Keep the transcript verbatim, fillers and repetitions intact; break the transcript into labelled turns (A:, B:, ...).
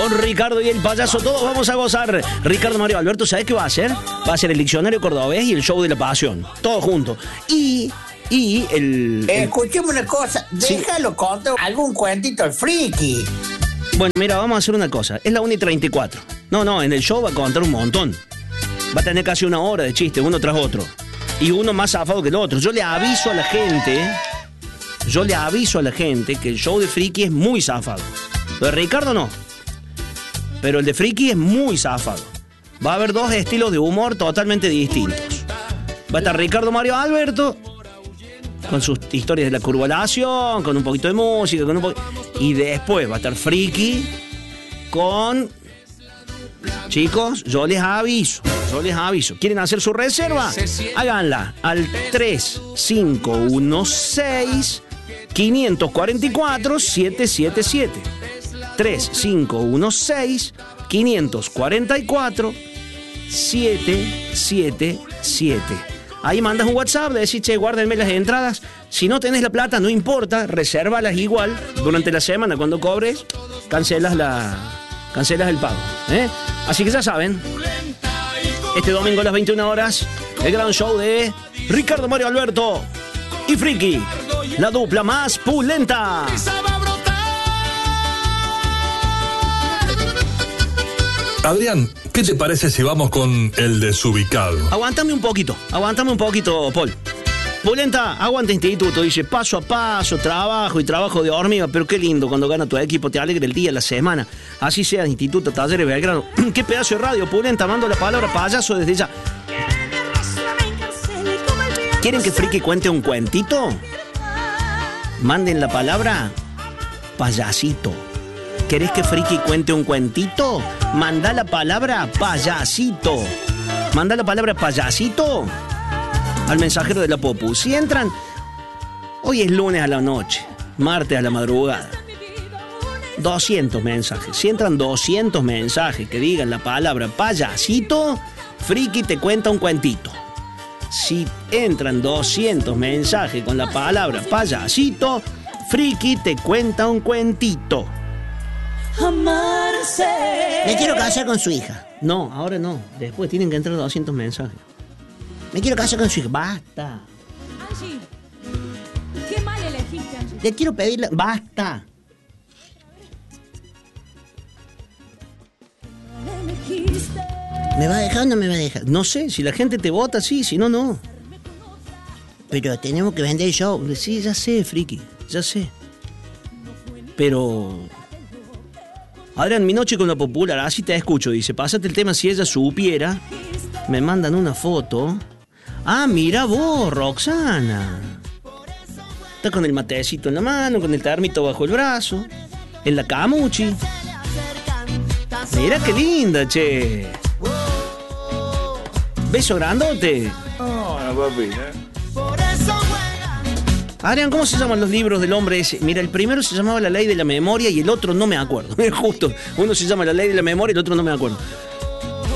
A: con Ricardo y el payaso. Todos vamos a gozar. Ricardo Mario Alberto, ¿sabes qué va a hacer? Va a ser el diccionario cordobés y el show de la pasión. Todo junto. Y... Y el...
B: Eh,
A: el...
B: Escucheme una cosa, déjalo sí. Contar algún cuentito al friki.
A: Bueno, mira, vamos a hacer una cosa. Es la una y treinta y cuatro. No, no, en el show va a contar un montón. Va a tener casi una hora de chiste, uno tras otro. Y uno más zafado que el otro. Yo le aviso a la gente... Yo le aviso a la gente que el show de friki es muy zafado. Lo de Ricardo no. Pero el de friki es muy zafado. Va a haber dos estilos de humor totalmente distintos. Va a estar Ricardo Mario Alberto... con sus historias de la curvalación, con un poquito de música, con un po... y después va a estar Friki con... Chicos, yo les aviso, yo les aviso. ¿Quieren hacer su reserva? Háganla al tres cinco uno seis, cinco cuatro cuatro, siete siete siete. tres cinco uno seis, cinco cuatro cuatro, siete siete siete. Ahí mandas un WhatsApp, le decís, che, guárdenme las entradas. Si no tenés la plata, no importa, resérvalas igual. Durante la semana, cuando cobres, cancelas la cancelas el pago. ¿eh? Así que ya saben, este domingo a las veintiuna horas, el gran show de Ricardo Mario Alberto y Friki, la dupla más pulenta.
C: Adrián, ¿qué te parece si vamos con el desubicado?
A: Aguántame un poquito, aguántame un poquito, Paul. Pulenta, aguanta instituto, dice, paso a paso, trabajo y trabajo de hormiga, pero qué lindo cuando gana tu equipo, te alegra el día, la semana. Así sea, Instituto Talleres Belgrano. Qué pedazo de radio, Pulenta, mando la palabra payaso desde ya. ¿Quieren que Friki cuente un cuentito? Manden la palabra payasito. ¿Querés que Friki cuente un cuentito? Manda la palabra payasito. Manda la palabra payasito al mensajero de la Popu. Si entran, hoy es lunes a la noche, martes a la madrugada, doscientos mensajes. Si entran doscientos mensajes que digan la palabra payasito, Friki te cuenta un cuentito. Si entran doscientos mensajes con la palabra payasito, Friki te cuenta un cuentito.
D: Amarse.
A: Me quiero casar con su hija. No, ahora no. Después tienen que entrar doscientos mensajes. Me quiero casar con su hija. Basta.
D: Angie, qué mal elegiste, Angie.
A: Le quiero pedirle... Basta. ¿Me va a dejar o no me va a dejar? No sé, si la gente te vota, sí, si no, no. Pero tenemos que vender el show. Sí, ya sé, Friki, ya sé. Pero... Adrián, mi noche con la popular, así te escucho, dice, pásate el tema si ella supiera. Me mandan una foto. Ah, mira vos, Roxana. Está con el matecito en la mano, con el termito bajo el brazo, en la camuchi. Mira qué linda, che. Beso grandote.
E: No, no, papi, ¿eh?
A: Adrián, ¿cómo se llaman los libros del hombre ese? Mira, el primero se llamaba La Ley de la Memoria y el otro no me acuerdo. Justo, uno se llama La Ley de la Memoria y el otro no me acuerdo.